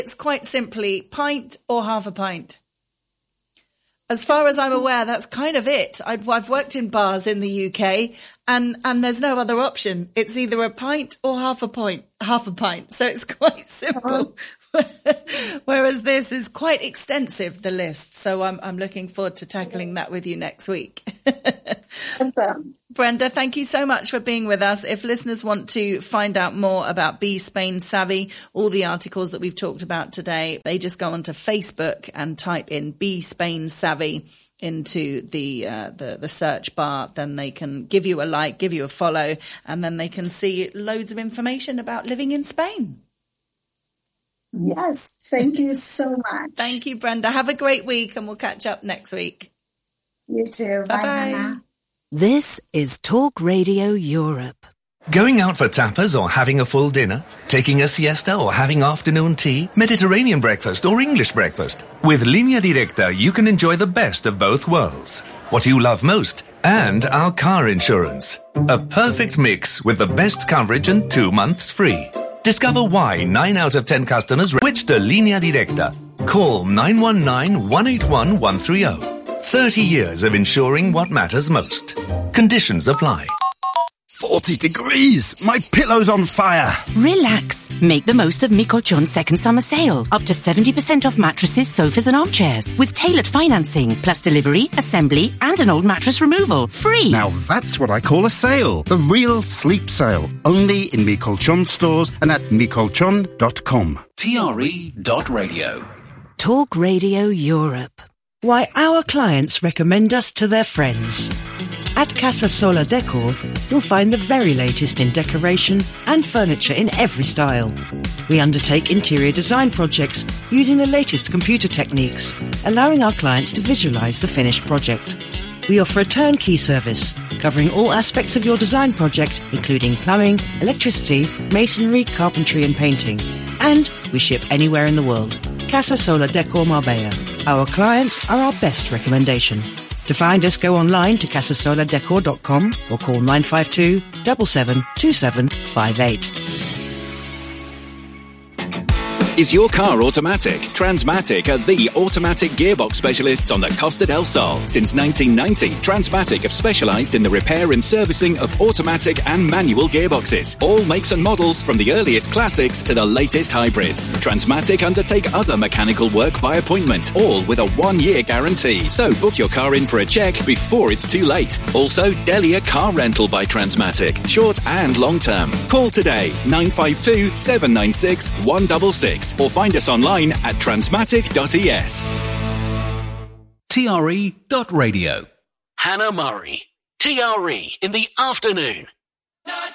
It's quite simply pint or half a pint. As far as I'm aware, that's kind of it. I've worked in bars in the UK, and there's no other option. It's either a pint or half a pint. So it's quite simple. Whereas this is quite extensive, the list. So I'm looking forward to tackling that with you next week. Brenda, thank you so much for being with us. If listeners want to find out more about Be Spain Savvy, all the articles that we've talked about today, they just go onto Facebook and type in Be Spain Savvy into the search bar. Then they can give you a like, give you a follow, and then they can see loads of information about living in Spain. Yes, thank you so much. Thank you, Brenda. Have a great week, and we'll catch up next week. You too. Bye-bye. Bye, Hannah. This is Talk Radio Europe. Going out for tapas or having a full dinner? Taking a siesta or having afternoon tea? Mediterranean breakfast or English breakfast? With Línea Directa, you can enjoy the best of both worlds. What you love most and our car insurance. A perfect mix with the best coverage and 2 months free. Discover why 9 out of 10 customers switch to Línea Directa. Call 919-181-130. 30 years of insuring what matters most. Conditions apply. 40 degrees! My pillow's on fire! Relax. Make the most of Mi Colchon's second summer sale. Up to 70% off mattresses, sofas and armchairs. With tailored financing, plus delivery, assembly and an old mattress removal. Free! Now that's what I call a sale. The real sleep sale. Only in Mi Colchon stores and at micolchon.com. TRE.radio. Talk Radio Europe. Why our clients recommend us to their friends. At Casa Sola Decor, you'll find the very latest in decoration and furniture in every style. We undertake interior design projects using the latest computer techniques, allowing our clients to visualize the finished project. We offer a turnkey service, covering all aspects of your design project, including plumbing, electricity, masonry, carpentry and painting. And we ship anywhere in the world. Casa Sola Decor Marbella. Our clients are our best recommendation. To find us, go online to casasoladecor.com or call 952 77 2758. Is your car automatic? Transmatic are the automatic gearbox specialists on the Costa del Sol. Since 1990, Transmatic have specialised in the repair and servicing of automatic and manual gearboxes. All makes and models from the earliest classics to the latest hybrids. Transmatic undertake other mechanical work by appointment, all with a 1-year guarantee. So book your car in for a check before it's too late. Also, Delia Car Rental by Transmatic, short and long term. Call today, 952 796 166. Or find us online at transmatic.es. TRE.radio. Hannah Murray. TRE in the afternoon.